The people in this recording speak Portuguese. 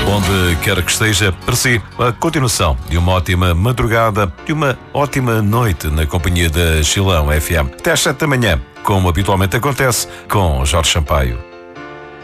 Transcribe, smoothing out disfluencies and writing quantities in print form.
Onde quer que esteja, para si, a continuação de uma ótima madrugada e uma ótima noite na companhia da Chilão FM. Até às 7 da manhã, como habitualmente acontece, com Jorge Sampaio.